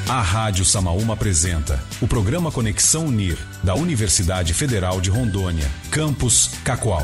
A Rádio Samaúma apresenta o programa Conexão Unir, da Universidade Federal de Rondônia, Campus Cacoal.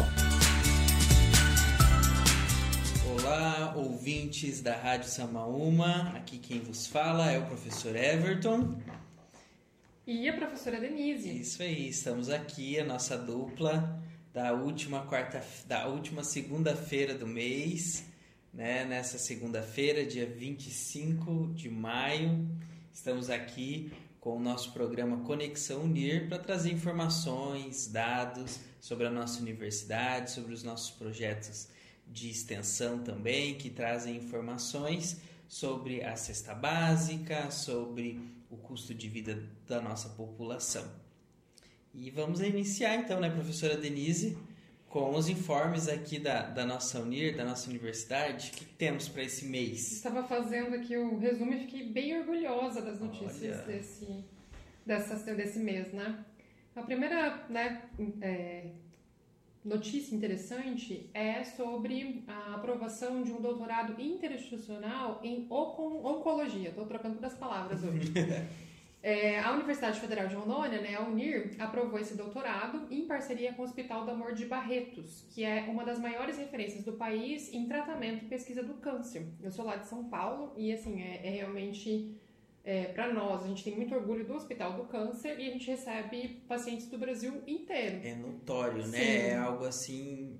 Olá, ouvintes da Rádio Samaúma, aqui quem vos fala é o professor Everton. E a professora Denise. Isso aí, estamos aqui, a nossa dupla da última segunda-feira do mês, né? Nessa segunda-feira, dia 25 de maio, estamos aqui com o nosso programa Conexão Unir para trazer informações, dados sobre a nossa universidade, sobre os nossos projetos de extensão também, que trazem informações sobre a cesta básica, sobre o custo de vida da nossa população. E vamos iniciar então, né, professora Denise, com os informes aqui da nossa Unir, da nossa universidade. O que temos para esse mês? Estava fazendo aqui o resumo e fiquei bem orgulhosa das notícias desse mês, né? A primeira, notícia interessante é sobre a aprovação de um doutorado interinstitucional em oncologia. Estou trocando todas as palavras hoje. A Universidade Federal de Rondônia, né, a UNIR, aprovou esse doutorado em parceria com o Hospital do Amor de Barretos, que é uma das maiores referências do país em tratamento e pesquisa do câncer. Eu sou lá de São Paulo e, assim, realmente, para nós, a gente tem muito orgulho do Hospital do Câncer e a gente recebe pacientes do Brasil inteiro. É notório, Sim. né? É algo assim,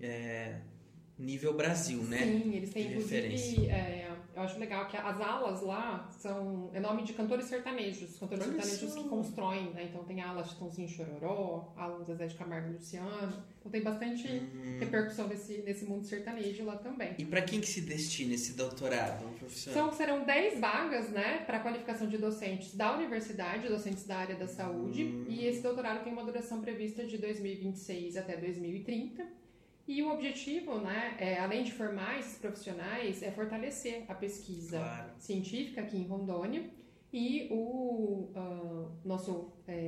nível Brasil, né? Sim, eles têm, inclusive, eu acho legal que as alas lá é nome de cantores sertanejos que constroem, né? Então tem a ala Chitãozinho Chororó, a ala Zezé de Camargo e Luciano. Então tem bastante repercussão nesse mundo sertanejo lá também. E para quem que se destina esse doutorado, professor? Serão 10 vagas, né, para qualificação de docentes da universidade, docentes da área da saúde, e esse doutorado tem uma duração prevista de 2026 até 2030. E o objetivo, né, além de formar esses profissionais, é fortalecer a pesquisa científica aqui em Rondônia. E o nosso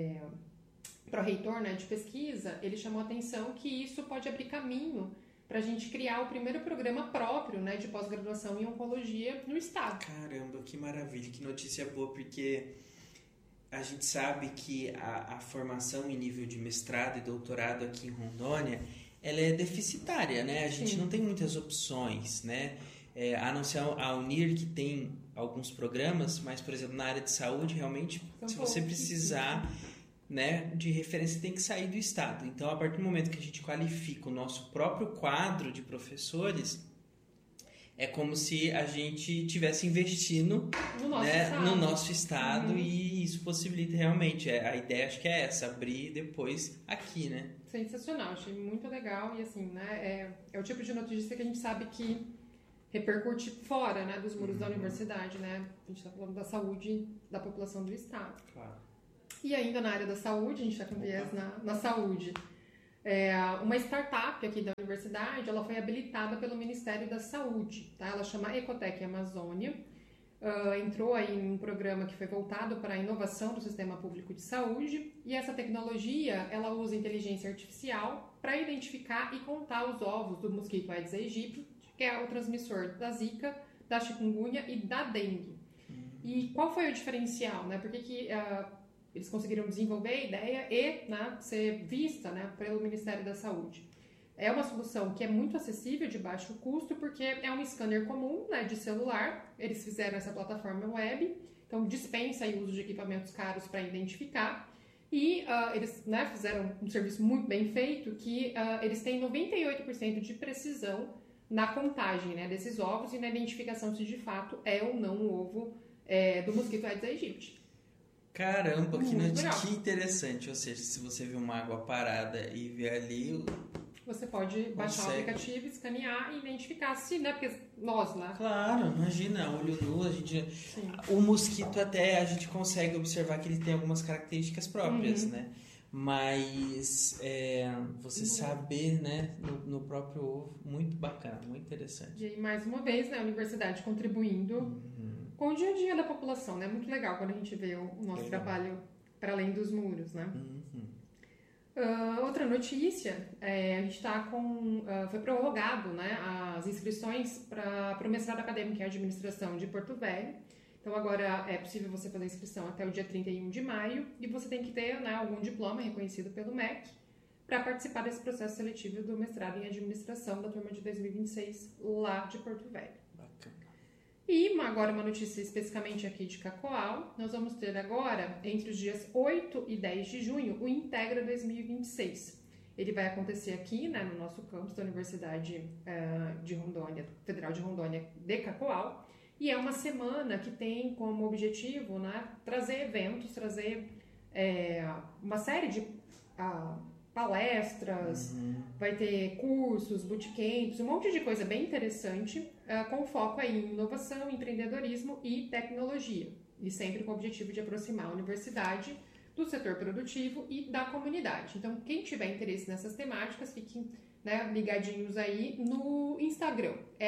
pró-reitor, né, de pesquisa, ele chamou a atenção que isso pode abrir caminho para a gente criar o primeiro programa próprio, né, de pós-graduação em oncologia no estado. Caramba, que maravilha, que notícia boa, porque a gente sabe que a formação em nível de mestrado e doutorado aqui em Rondônia, ela é deficitária, né? A gente Sim. não tem muitas opções, né? A não ser a Unir, que tem alguns programas, mas, por exemplo, na área de saúde, realmente, se você precisar, né, de referência, tem que sair do estado. Então, a partir do momento que a gente qualifica o nosso próprio quadro de professores, é como se a gente estivesse investindo no nosso estado e isso possibilita realmente. A ideia, acho que é essa, abrir depois aqui, né? Sensacional, achei muito legal e assim, né, é o tipo de notícia que a gente sabe que repercute fora, né, dos muros da universidade, né? A gente está falando da saúde da população do estado. Claro. E ainda na área da saúde, a gente está com viés na saúde. Uma startup aqui da universidade, ela foi habilitada pelo Ministério da Saúde, tá? Ela chama Ecotec Amazônia. Entrou aí em um programa que foi voltado para a inovação do sistema público de saúde, e essa tecnologia, ela usa inteligência artificial para identificar e contar os ovos do mosquito Aedes aegypti, que é o transmissor da Zika, da chikungunya e da dengue. E qual foi o diferencial, né? Por que eles conseguiram desenvolver a ideia e, né, ser vista, né, pelo Ministério da Saúde? É uma solução que é muito acessível, de baixo custo, porque é um scanner comum, né, de celular. Eles fizeram essa plataforma web, então dispensa o uso de equipamentos caros para identificar. E eles, né, fizeram um serviço muito bem feito, que eles têm 98% de precisão na contagem, né, desses ovos e na identificação se de fato é ou não o ovo do mosquito Aedes aegypti. Caramba, que interessante. Ou seja, se você vê uma água parada e vê ali, você pode baixar o aplicativo, escanear e identificar se, né? Porque nós lá... Claro, imagina, olho nu, o mosquito até a gente consegue observar que ele tem algumas características próprias, né? Mas você saber, né, no próprio ovo, muito bacana, muito interessante. E mais uma vez, né, a universidade contribuindo com o dia a dia da população, né? Muito legal quando a gente vê o nosso trabalho para além dos muros, né? Outra notícia, a gente está foi prorrogado, né, as inscrições para o mestrado acadêmico em administração de Porto Velho. Então, agora é possível você fazer inscrição até o dia 31 de maio e você tem que ter, né, algum diploma reconhecido pelo MEC para participar desse processo seletivo do mestrado em administração da turma de 2026 lá de Porto Velho. Bacana. E agora uma notícia especificamente aqui de Cacoal. Nós vamos ter agora, entre os dias 8 e 10 de junho, o Integra 2026. Ele vai acontecer aqui, né, no nosso campus da Universidade de Rondônia, Federal de Rondônia de Cacoal. E é uma semana que tem como objetivo, né, trazer eventos, trazer uma série de palestras, vai ter cursos, bootcamps, um monte de coisa bem interessante, com foco aí em inovação, empreendedorismo e tecnologia. E sempre com o objetivo de aproximar a universidade do setor produtivo e da comunidade. Então, quem tiver interesse nessas temáticas, fiquem, né, ligadinhos aí no Instagram. É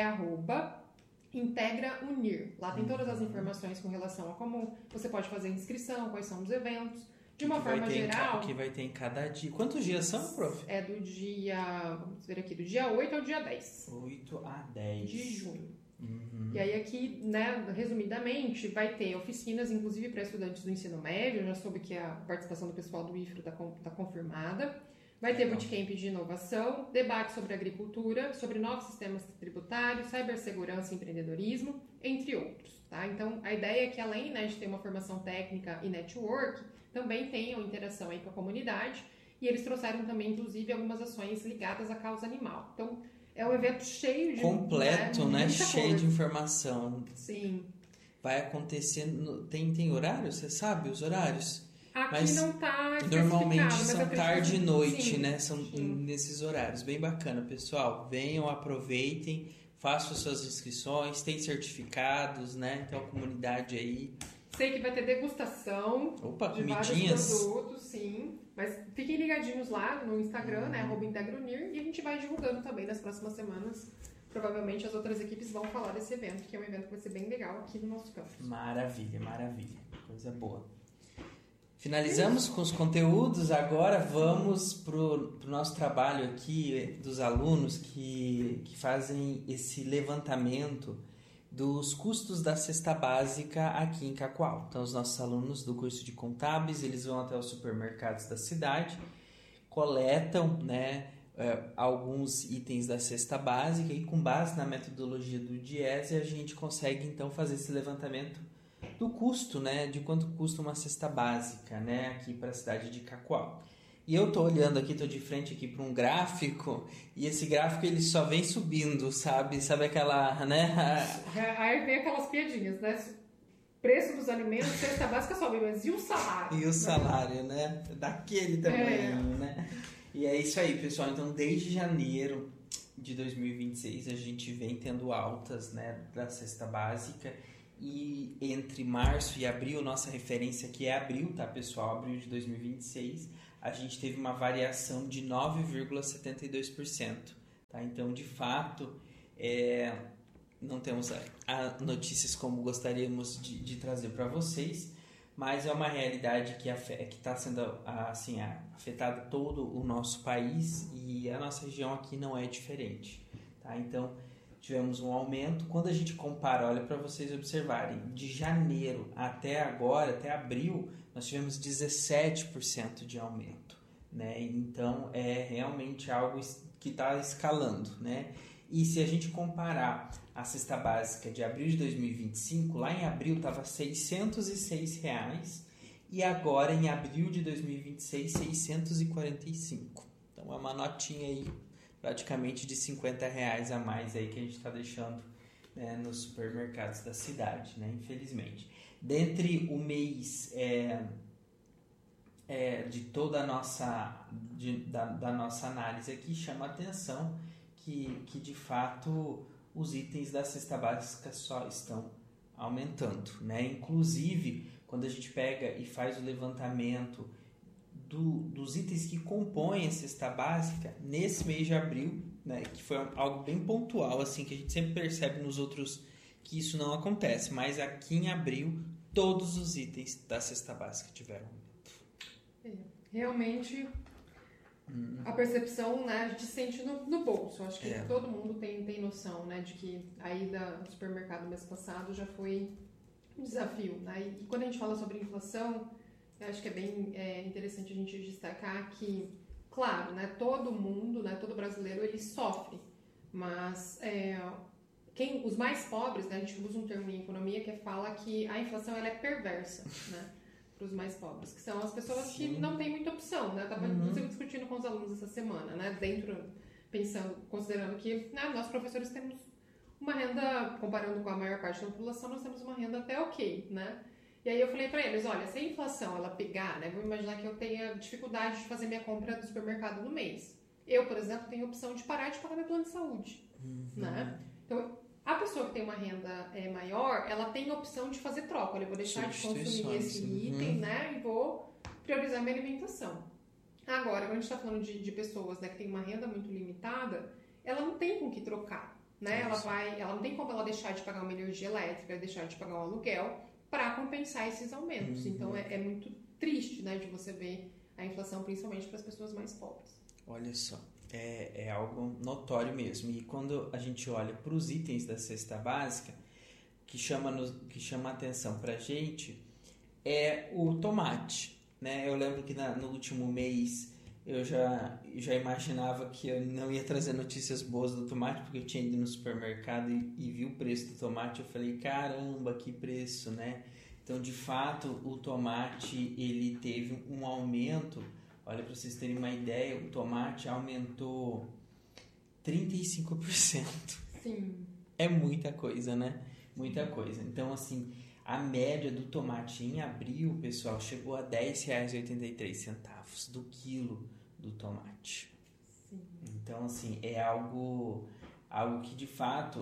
@IntegraUnir. Lá tem todas as informações com relação a como você pode fazer a inscrição, quais são os eventos. De uma forma geral... O que vai ter em cada dia. Quantos dias são, prof? É do dia... Vamos ver aqui. Do dia 8 ao dia 10. 8 a 10. De junho. E aí aqui, né, resumidamente, vai ter oficinas, inclusive para estudantes do ensino médio. Eu já soube que a participação do pessoal do IFRO está confirmada. Vai ter bootcamp de inovação, debate sobre agricultura, sobre novos sistemas tributários, cibersegurança e empreendedorismo, entre outros. Tá? Então, a ideia é que, além, né, de ter uma formação técnica e network, também tenham interação aí com a comunidade. E eles trouxeram também, inclusive, algumas ações ligadas à causa animal. Então, é um evento cheio de... completo, né? Cheio de informação. Sim. Vai acontecer... Tem horário? Você sabe os horários? Aqui mas não está normalmente são tarde e noite, sim, né? São nesses horários. Bem bacana, pessoal. Venham, aproveitem, façam suas inscrições, tem certificados, né? Então, a comunidade aí... Sei que vai ter degustação de comidinhas. Vários produtos, sim. Mas fiquem ligadinhos lá no Instagram, né? @IntegraUnir, e a gente vai divulgando também nas próximas semanas. Provavelmente as outras equipes vão falar desse evento, que é um evento que vai ser bem legal aqui no nosso campus. Maravilha, maravilha. Coisa boa. Finalizamos com os conteúdos, agora vamos pro nosso trabalho aqui dos alunos que fazem esse levantamento dos custos da cesta básica aqui em Cacoal. Então, os nossos alunos do curso de contábeis, eles vão até os supermercados da cidade, coletam, né, alguns itens da cesta básica e, com base na metodologia do Diese, a gente consegue então fazer esse levantamento do custo, né, de quanto custa uma cesta básica, né, aqui para a cidade de Cacoal. E eu tô olhando aqui, tô de frente aqui para um gráfico, e esse gráfico ele só vem subindo, sabe? Sabe aquela, né? Aí vem aquelas piadinhas, né? Preço dos alimentos, cesta básica sobe, mas e o salário? E o salário, né? Daquele tamanho, né? E é isso aí, pessoal. Então, desde janeiro de 2026, a gente vem tendo altas, né, da cesta básica. E entre março e abril, nossa referência aqui é abril, tá, pessoal? Abril de 2026, a gente teve uma variação de 9,72%. Tá? Então, de fato, não temos notícias como gostaríamos de trazer para vocês, mas é uma realidade que está sendo assim, afetada todo o nosso país e a nossa região aqui não é diferente. Tá? Então, tivemos um aumento. Quando a gente compara, olha para vocês observarem, de janeiro até agora, até abril, nós tivemos 17% de aumento, né? Então, é realmente algo que está escalando, né? E se a gente comparar a cesta básica de abril de 2025, lá em abril estava R$ 606 e agora em abril de 2026, 645. Então, é uma notinha aí praticamente de R$50 a mais aí que a gente está deixando, né, nos supermercados da cidade, né, infelizmente. Dentre o mês de toda a nossa, da nossa análise aqui, chama a atenção que de fato os itens da cesta básica só estão aumentando, né? Inclusive, quando a gente pega e faz o levantamento dos itens que compõem a cesta básica, nesse mês de abril, né, que foi algo bem pontual, assim, que a gente sempre percebe nos outros que isso não acontece, mas aqui em abril, todos os itens da cesta básica tiveram aumento. Realmente, a percepção, né, a gente sente no bolso. Acho que todo mundo tem noção, né, de que a ida ao supermercado mês passado já foi um desafio, né? E quando a gente fala sobre inflação, eu acho que é bem interessante a gente destacar que, claro, né, todo mundo, né, todo brasileiro, ele sofre, mas os mais pobres, né, a gente usa um termo em economia que fala que a inflação ela é perversa, né, para os mais pobres, que são as pessoas que não têm muita opção, né? Eu estava inclusive discutindo com os alunos essa semana, né, considerando que, né, nós professores temos uma renda, comparando com a maior parte da população, nós temos uma renda até ok, né? E aí eu falei para eles, olha, se a inflação ela pegar, né, vou imaginar que eu tenha dificuldade de fazer minha compra do supermercado no mês. Eu, por exemplo, tenho a opção de parar de pagar meu plano de saúde, né? Então, a pessoa que tem uma renda maior, ela tem a opção de fazer troca. Olha, eu vou deixar de consumir esse item, né, e vou priorizar minha alimentação. Agora, quando a gente está falando de pessoas, né, que tem uma renda muito limitada, ela não tem com que trocar, né? Ela não tem como ela deixar de pagar uma energia elétrica, deixar de pagar um aluguel para compensar esses aumentos. Então, é muito triste, né, de você ver a inflação, principalmente para as pessoas mais pobres. Olha só, é algo notório mesmo. E quando a gente olha para os itens da cesta básica, que chama a atenção para a gente é o tomate, né? Eu lembro que no último mês eu já imaginava que eu não ia trazer notícias boas do tomate, porque eu tinha ido no supermercado e vi o preço do tomate. Eu falei, caramba, que preço, né? Então, de fato, o tomate ele teve um aumento. Olha, para vocês terem uma ideia, o tomate aumentou 35%. Sim. É muita coisa, né? Muita coisa. Então, assim, a média do tomate em abril, pessoal, chegou a R$ 10,83 do quilo do tomate. Sim. Então, assim, é algo que, de fato,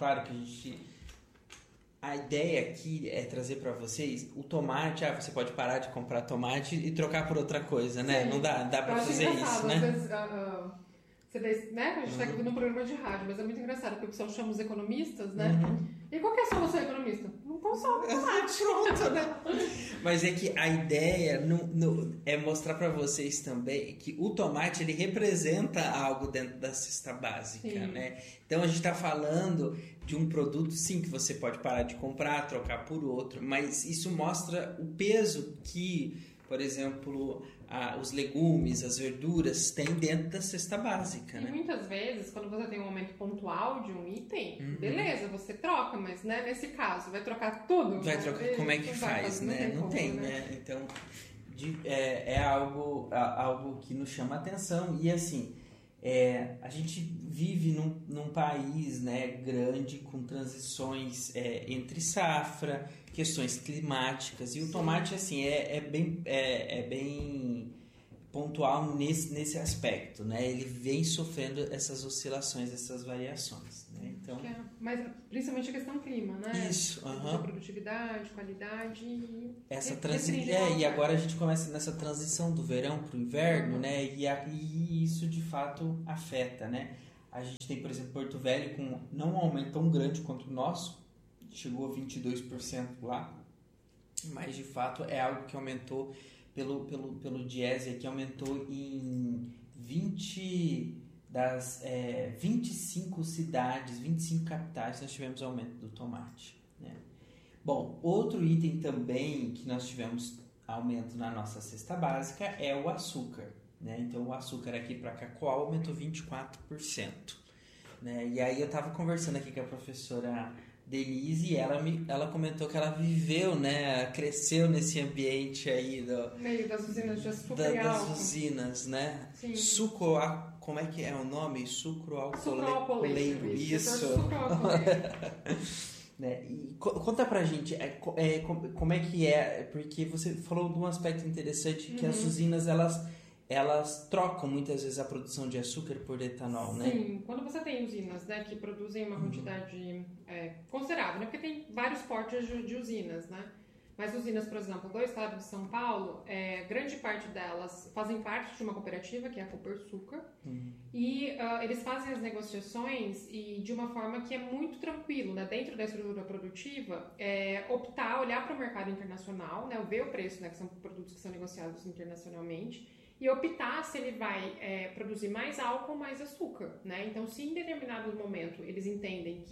a ideia aqui é trazer para vocês o tomate. Você pode parar de comprar tomate e trocar por outra coisa, né? Sim. Não dá para fazer isso, né? Às vezes, né? A gente está aqui num programa de rádio, mas é muito engraçado porque o pessoal chama os economistas, né? E qual que é a solução economista? Não consome tomate. Pronto, né? Mas é que a ideia é mostrar para vocês também que o tomate ele representa algo dentro da cesta básica, Sim. né? Então a gente está falando de um produto, sim, que você pode parar de comprar, trocar por outro, mas isso mostra o peso que, por exemplo, os legumes, as verduras têm dentro da cesta básica, né? E muitas vezes, quando você tem um aumento pontual de um item, beleza, você troca, mas, né, nesse caso, vai trocar tudo? Vai trocar, como é que faz, né? Não tem, né? Então, é algo que nos chama a atenção. E, assim, a gente vive num país, né, grande, com transições entre safra, questões climáticas, e o tomate, assim, é bem pontual nesse aspecto, né? Ele vem sofrendo essas oscilações, essas variações, né? Então, mas principalmente a questão clima, né? Isso, produtividade, qualidade e e agora a gente começa nessa transição do verão para o inverno, né? E isso de fato afeta, né? A gente tem, por exemplo, Porto Velho com não um aumento tão grande quanto o nosso, chegou a 22% lá, mas de fato é algo que aumentou pelo Diese, que aumentou em 25 cidades, 25 capitais, nós tivemos aumento do tomate, né? Bom, outro item também que nós tivemos aumento na nossa cesta básica é o açúcar, né? Então o açúcar aqui para Cacoal aumentou 24%, né? E aí eu estava conversando aqui com a professora Denise, e ela comentou que ela viveu, né, cresceu nesse ambiente aí meio das usinas de açúcar das usinas, né? Sim. Como é que é o nome? Sucroalcooleiro. Isso. Né? E conta pra gente como é que é, porque você falou de um aspecto interessante, que as usinas elas trocam muitas vezes a produção de açúcar por etanol, né? Sim, quando você tem usinas, né, que produzem uma quantidade considerável, né, porque tem vários portes de usinas, né? Mas usinas, por exemplo, do estado de São Paulo, grande parte delas fazem parte de uma cooperativa, que é a Copersucar, e eles fazem as negociações e de uma forma que é muito tranquilo, né? Dentro da estrutura produtiva, olhar para o mercado internacional, né? Ver o preço, né? Que são produtos que são negociados internacionalmente, e optar se ele vai produzir mais álcool ou mais açúcar, né? Então, se em determinado momento eles entendem que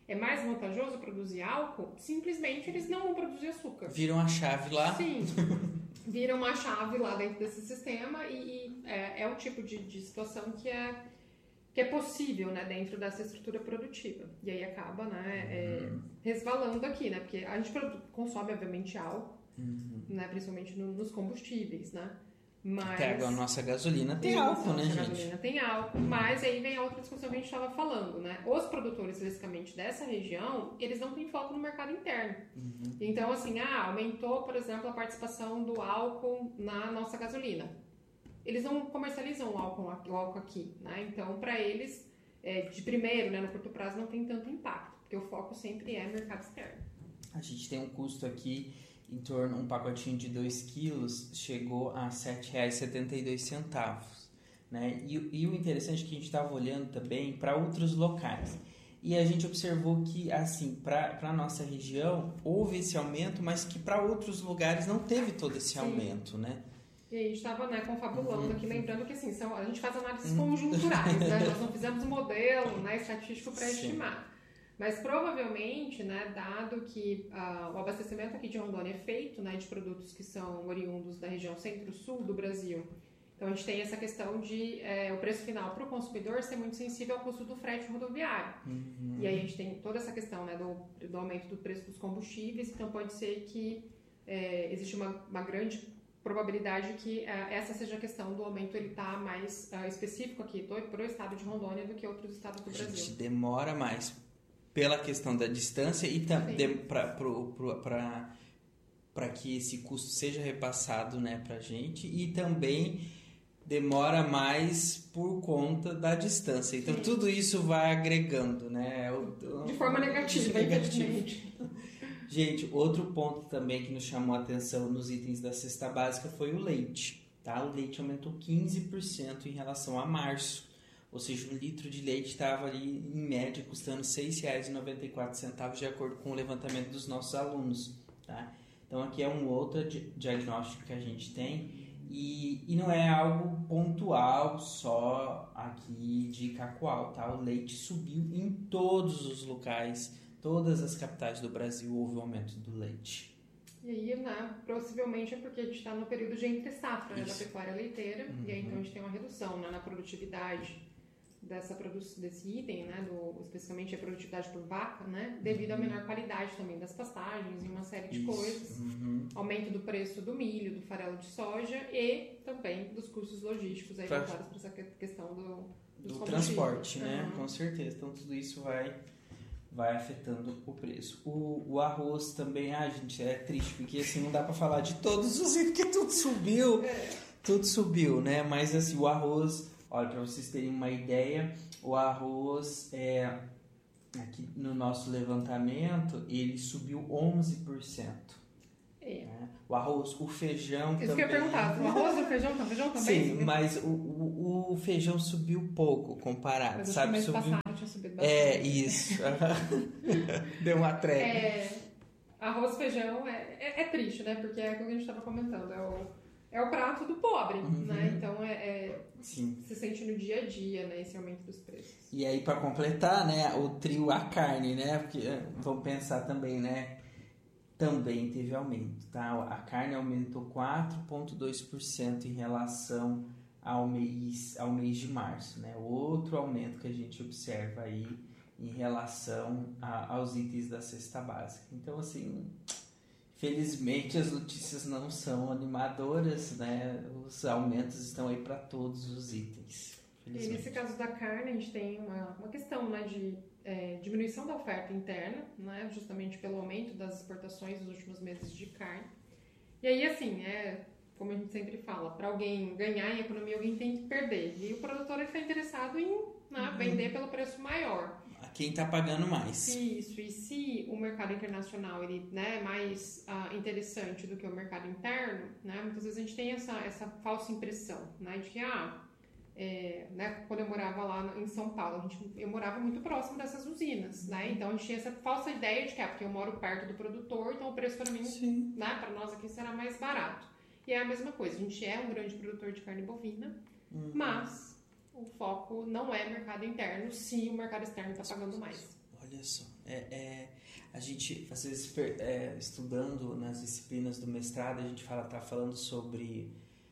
é mais vantajoso produzir álcool, simplesmente eles não vão produzir açúcar. Viram a chave lá? Sim, viram uma chave lá dentro desse sistema e é o tipo de situação que é possível, né, dentro dessa estrutura produtiva. E aí acaba, né, resvalando aqui, né, porque a gente consome, obviamente, álcool, né, principalmente nos combustíveis, né. Mas até a nossa gasolina tem álcool, né, gente? A gasolina tem álcool, mas aí vem a outra discussão que a gente estava falando, né? Os produtores, especificamente dessa região, eles não têm foco no mercado interno. Então, assim, aumentou, por exemplo, a participação do álcool na nossa gasolina. Eles não comercializam o álcool aqui, né? Então, para eles, de primeiro, né, no curto prazo, não tem tanto impacto, porque o foco sempre é mercado externo. A gente tem um custo aqui em torno, um pacotinho de 2 quilos chegou a R$ 7,72, né? E o interessante é que a gente estava olhando também para outros locais. E a gente observou que, assim, para a nossa região, houve esse aumento, mas que para outros lugares não teve todo esse aumento, né? E a gente estava, né, confabulando aqui, lembrando que, assim, a gente faz análises conjunturais, né? Nós não fizemos um modelo, né, estatístico para estimar. Mas provavelmente, né, dado que o abastecimento aqui de Rondônia é feito, né, de produtos que são oriundos da região centro-sul do Brasil, então a gente tem essa questão de o preço final para o consumidor ser muito sensível ao custo do frete rodoviário. E aí a gente tem toda essa questão, né, do aumento do preço dos combustíveis, então pode ser que existe uma grande probabilidade que essa seja a questão do aumento, ele está mais específico aqui para o estado de Rondônia do que outros estados do Brasil. A gente demora mais pela questão da distância e também para que esse custo seja repassado, né, para a gente, e também demora mais por conta da distância. Então, tudo isso vai agregando, né? De forma negativa, infelizmente. Gente, outro ponto também que nos chamou a atenção nos itens da cesta básica foi o leite, tá? O leite aumentou 15% em relação a março. Ou seja, 1 litro de leite estava ali, em média, custando R$ 6,94, de acordo com o levantamento dos nossos alunos, tá? Então, aqui é um outro diagnóstico que a gente tem e não é algo pontual só aqui de Cacoal, tá? O leite subiu em todos os locais, todas as capitais do Brasil houve um aumento do leite. E aí, né, possivelmente é porque a gente está no período de entre-safra, né, da pecuária leiteira, e aí então a gente tem uma redução, né, na produtividade desse item, né, especificamente a produtividade por vaca, né, devido à menor qualidade também das pastagens e uma série de coisas, aumento do preço do milho, do farelo de soja e também dos custos logísticos aí voltados para essa questão do transporte, né, com certeza. Então tudo isso vai afetando o preço. O arroz também, gente, é triste, porque assim não dá para falar de todos os itens, porque tudo subiu, né, mas assim, o arroz, olha, para vocês terem uma ideia, o arroz, aqui no nosso levantamento, ele subiu 11%. Né? O arroz, o feijão também... Isso que eu ia perguntar, o arroz e o feijão também? Sim, mas o feijão subiu pouco comparado, mas sabe? Mas passado tinha subido bastante. Isso. Deu uma trégua. Arroz e feijão é triste, né? Porque é o que a gente estava comentando, é o prato do pobre, né? Então, Sim. Se sente no dia a dia, né? Esse aumento dos preços. E aí, para completar, né? O trio, a carne, né? Porque vamos pensar também, né? Também teve aumento, tá? A carne aumentou 4,2% em relação ao mês de março, né? Outro aumento que a gente observa aí em relação aos itens da cesta básica. Então, assim... Felizmente as notícias não são animadoras, né? Os aumentos estão aí para todos os itens. E nesse caso da carne, a gente tem uma questão, né, de diminuição da oferta interna, né, justamente pelo aumento das exportações nos últimos meses de carne. E aí, assim, como a gente sempre fala, para alguém ganhar em economia, alguém tem que perder. E o produtor está interessado em vender pelo preço maior. Quem está pagando mais. Isso, e se o mercado internacional ele, né, é mais interessante do que o mercado interno, né, muitas vezes a gente tem essa falsa impressão, né, de que, né, quando eu morava lá em São Paulo, eu morava muito próximo dessas usinas, né, então a gente tinha essa falsa ideia de que, porque eu moro perto do produtor, então o preço para mim, né, para nós aqui será mais barato. E é a mesma coisa, a gente é um grande produtor de carne bovina, mas... o foco não é mercado interno, se o mercado externo está pagando mais. Olha só, a gente, às vezes, estudando nas disciplinas do mestrado, a gente tá falando sobre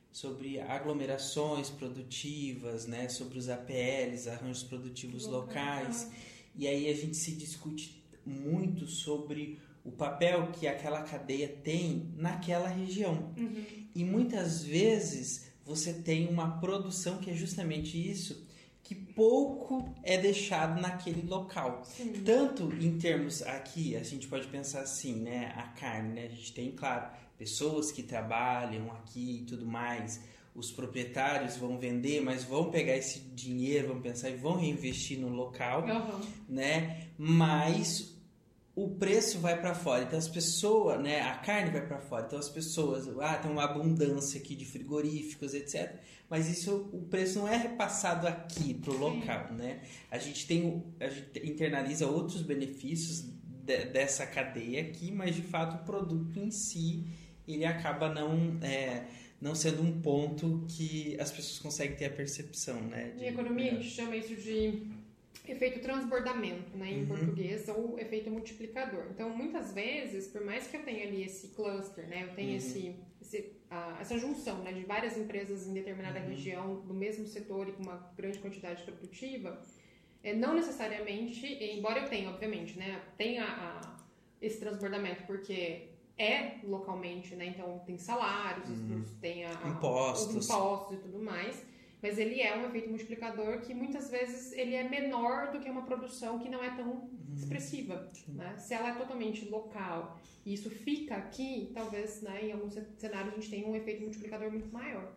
aglomerações produtivas, né, sobre os APLs, arranjos produtivos locais, e aí a gente se discute muito sobre o papel que aquela cadeia tem naquela região. E muitas vezes você tem uma produção que é justamente isso, que pouco é deixado naquele local. Sim. Tanto em termos, aqui a gente pode pensar assim, né, a carne, né, a gente tem, claro, pessoas que trabalham aqui e tudo mais, os proprietários vão vender, mas vão pegar esse dinheiro, vão pensar e vão reinvestir no local, né, mas o preço vai para fora, então as pessoas, né, a carne vai para fora, então as pessoas, tem uma abundância aqui de frigoríficos, etc. Mas o preço não é repassado aqui pro local, né? A gente internaliza outros benefícios dessa cadeia aqui, mas de fato o produto em si, ele acaba não sendo um ponto que as pessoas conseguem ter a percepção, né? Em economia a gente chama isso de efeito transbordamento, né, em português, ou efeito multiplicador. Então, muitas vezes, por mais que eu tenha ali esse cluster, né, eu tenho essa junção, né, de várias empresas em determinada região, do mesmo setor e com uma grande quantidade produtiva, não necessariamente, embora eu tenha, obviamente, né, esse transbordamento, porque localmente, né, então tem salários, tem impostos e tudo mais, mas ele é um efeito multiplicador que muitas vezes ele é menor do que uma produção que não é tão expressiva, né? Se ela é totalmente local e isso fica aqui, talvez, né, em alguns cenários a gente tenha um efeito multiplicador muito maior.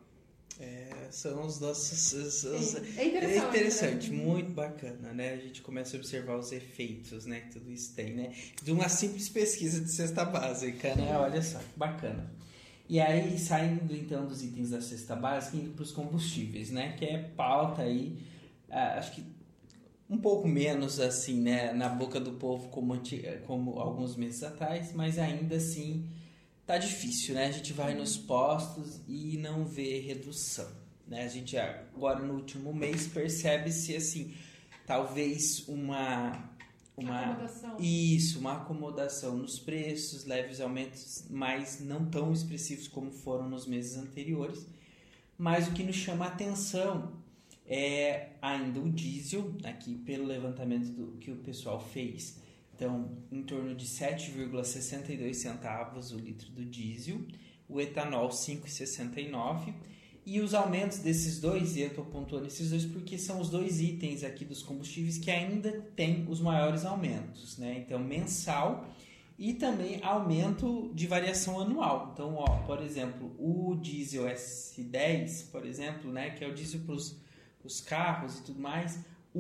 São os nossos... É interessante, né? Muito bacana, né? A gente começa a observar os efeitos, né, que tudo isso tem, né? De uma simples pesquisa de cesta básica, né? Olha só, que bacana. E aí, saindo então dos itens da cesta básica, indo para os combustíveis, né? Que é pauta aí, acho que um pouco menos assim, né, na boca do povo como alguns meses atrás, mas ainda assim tá difícil, né? A gente vai nos postos e não vê redução, né? A gente agora no último mês percebe-se assim, talvez uma acomodação nos preços, leves aumentos, mas não tão expressivos como foram nos meses anteriores. Mas o que nos chama a atenção é ainda o diesel, aqui pelo levantamento que o pessoal fez. Então, em torno de 7,62 centavos o litro do diesel, o etanol 5,69. E os aumentos desses dois, e eu estou pontuando esses dois porque são os dois itens aqui dos combustíveis que ainda têm os maiores aumentos, né? Então, mensal e também aumento de variação anual. Então, por exemplo, o diesel S10, por exemplo, né, que é o diesel para os carros e tudo mais,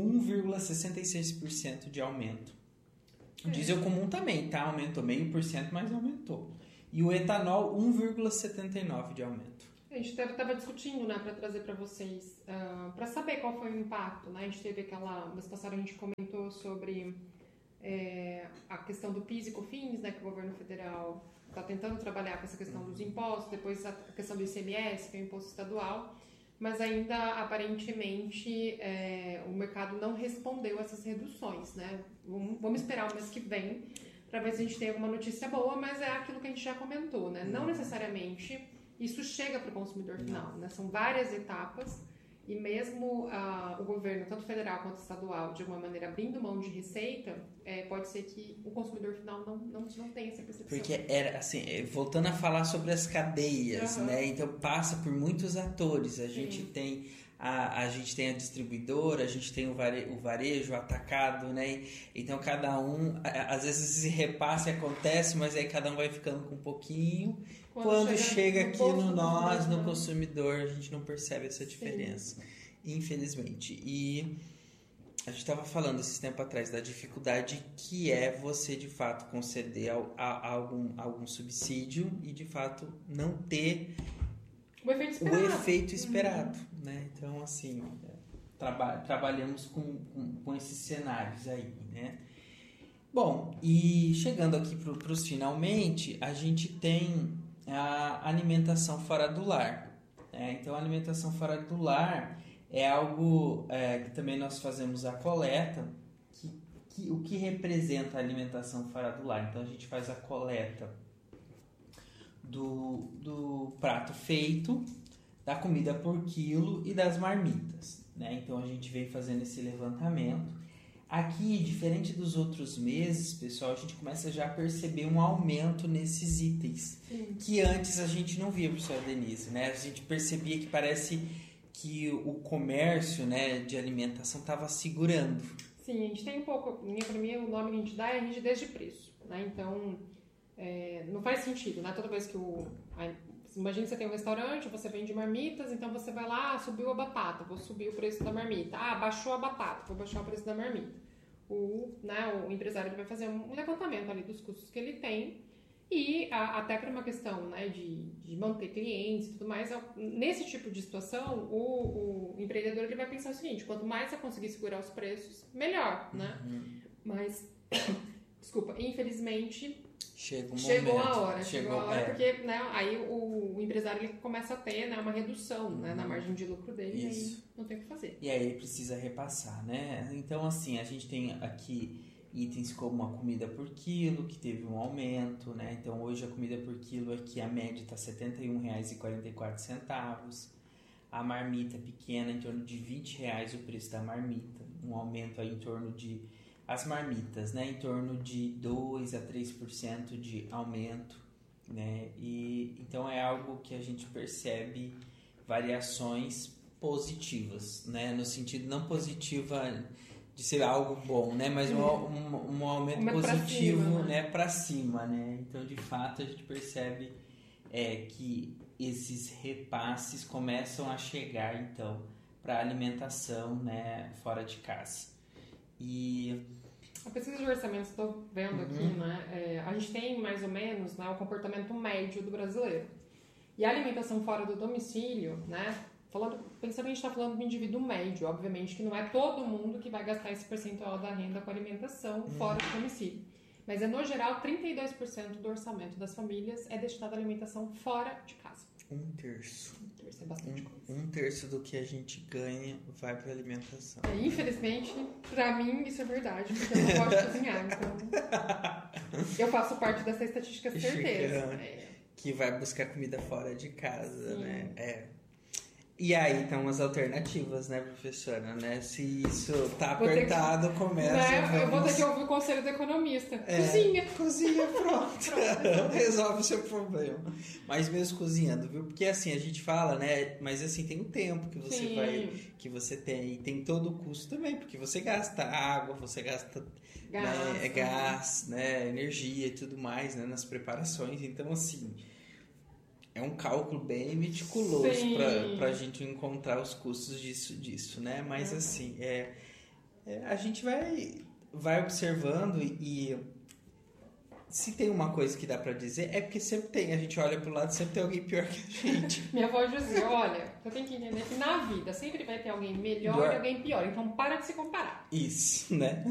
1,66% de aumento. O diesel comum também, tá? Aumentou 0,5%, mas aumentou. E o etanol, 1,79% de aumento. A gente estava discutindo, né, para trazer para vocês, para saber qual foi o impacto, né? A gente teve mês passado a gente comentou sobre a questão do PIS e COFINS, né, que o governo federal está tentando trabalhar com essa questão dos impostos, depois a questão do ICMS, que é o imposto estadual, mas ainda aparentemente o mercado não respondeu a essas reduções, né? Vamos esperar o mês que vem para ver se a gente tem alguma notícia boa, mas é aquilo que a gente já comentou, né? Não necessariamente isso chega para o consumidor final, né? São várias etapas e mesmo o governo, tanto federal quanto estadual, de alguma maneira abrindo mão de receita, pode ser que o consumidor final não tenha essa percepção. Porque era assim, voltando a falar sobre as cadeias, né? Então passa por muitos atores. A gente tem a distribuidora, a gente tem o varejo, o atacado, né? Então cada um, às vezes esse repasse acontece, mas aí cada um vai ficando com um pouquinho. Quando chega aqui no consumidor, a gente não percebe essa diferença, infelizmente. E a gente estava falando esse tempo atrás da dificuldade que é você, de fato, conceder algum subsídio e, de fato, não ter o efeito esperado, né? Então, assim, trabalhamos com esses cenários aí, né? Bom, e chegando aqui para os finalmente, a gente tem a alimentação fora do lar. Então, a alimentação fora do lar é algo que também nós fazemos a coleta, o que representa a alimentação fora do lar. Então a gente faz a coleta do prato feito, da comida por quilo e das marmitas, né? Então a gente vem fazendo esse levantamento. Aqui, diferente dos outros meses, pessoal, a gente começa já a perceber um aumento nesses itens. Sim. Que antes a gente não via, professora Denise, né? A gente percebia que parece que o comércio, né, de alimentação estava segurando. Sim, a gente tem um pouco, para mim o nome que a gente dá é rigidez de preço, né? Então, não faz sentido, né? Toda vez que imagina que você tem um restaurante, você vende marmitas, então você vai lá, subiu a batata, vou subir o preço da marmita. Baixou a batata, vou baixar o preço da marmita. O empresário ele vai fazer um levantamento ali dos custos que ele tem e até por uma questão, né, de manter clientes e tudo mais. Nesse tipo de situação, o empreendedor ele vai pensar o seguinte: quanto mais eu conseguir segurar os preços, melhor, né? Mas, desculpa, infelizmente... Chegou a hora, porque, né, aí o empresário ele começa a ter, né, uma redução, né, na margem de lucro dele. E aí não tem o que fazer. E aí ele precisa repassar, né? Então, assim, a gente tem aqui itens como a comida por quilo, que teve um aumento, né? Então, hoje a comida por quilo aqui, a média está R$ 71,44. A marmita pequena, em torno de R$20 o preço da marmita. Um aumento aí em torno de... As marmitas, né, em torno de 2% a 3% de aumento, né, e então é algo que a gente percebe variações positivas, né, no sentido não positiva de ser algo bom, né, mas um aumento positivo, né, para cima, né, então de fato a gente percebe que esses repasses começam a chegar então para a alimentação, né, fora de casa. E a pesquisa de orçamento, estou vendo aqui, né? A gente tem mais ou menos, né, o comportamento médio do brasileiro. E a alimentação fora do domicílio, né? Pensando que a gente está falando do indivíduo médio, obviamente que não é todo mundo que vai gastar esse percentual da renda com alimentação fora do domicílio. Mas no geral, 32% do orçamento das famílias é destinado à alimentação fora de casa. Um terço é bastante coisa. Um terço do que a gente ganha vai para alimentação. Infelizmente, para mim isso é verdade, porque eu não gosto de cozinhar, então eu faço parte dessa estatística, certeza. Que vai buscar comida fora de casa, sim, né? E aí estão as alternativas, né, professora? Né? Se isso tá apertado, começa... Né? Eu vou ter que ouvir o conselho do economista. Cozinha, pronto. Resolve o seu problema. Mas mesmo cozinhando, viu? Porque assim, a gente fala, né? Mas assim, tem um tempo que você que você tem. E tem todo o custo também, porque você gasta água, você gasta gás, né? Energia e tudo mais, né? Nas preparações. Então, assim... É um cálculo bem meticuloso para a gente encontrar os custos disso, né? Mas assim, a gente vai observando e se tem uma coisa que dá para dizer, é porque sempre tem, a gente olha pro lado, sempre tem alguém pior que a gente. Minha avó dizia, olha, você tem que entender que na vida sempre vai ter alguém melhor e alguém pior, então para de se comparar. Isso, né?